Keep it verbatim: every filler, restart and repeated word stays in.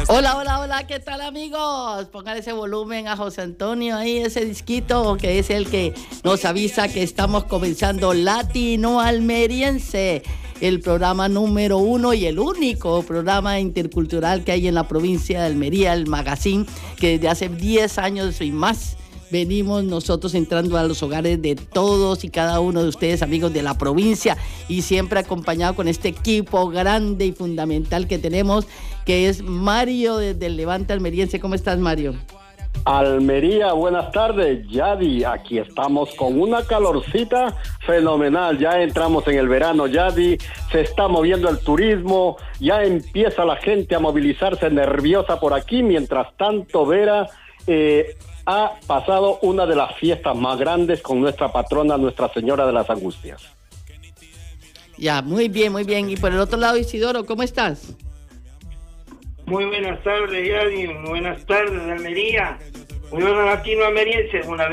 Hola, hola, hola, ¿qué tal, amigos? Pongan ese volumen a José Antonio ahí, ese disquito que es el que nos avisa que estamos comenzando Latino Almeriense, el programa número uno y el único programa intercultural que hay en la provincia de Almería, el Magazine, que desde hace diez años y más venimos nosotros entrando a los hogares de todos y cada uno de ustedes, amigos de la provincia, y siempre acompañado con este equipo grande y fundamental que tenemos, que es Mario desde el Levante Almeriense. ¿Cómo estás, Mario? Almería, buenas tardes, Yadi. Aquí estamos con una calorcita fenomenal. Ya entramos en el verano, Yadi. Se está moviendo el turismo. Ya empieza la gente a movilizarse nerviosa por aquí. Mientras tanto, Vera eh, ha pasado una de las fiestas más grandes con nuestra patrona, Nuestra Señora de las Angustias. Ya, muy bien, muy bien. Y por el otro lado, Isidoro, ¿cómo estás? Muy buenas tardes, Yadi. Muy buenas tardes, Almería. Muy buenas latinoamerienses. Una